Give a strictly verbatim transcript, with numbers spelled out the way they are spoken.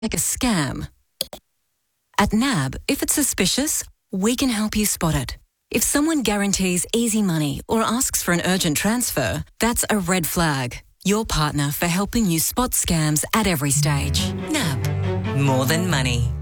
like a scam. At N A B, if it's suspicious, we can help you spot it. If someone guarantees easy money or asks for an urgent transfer, that's a red flag. Your partner for helping you spot scams at every stage. N A B. More than money.